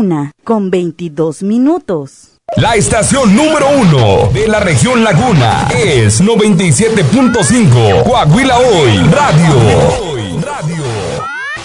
1:22. La estación número 1 de la región Laguna es 97.5 Coahuila Hoy Radio.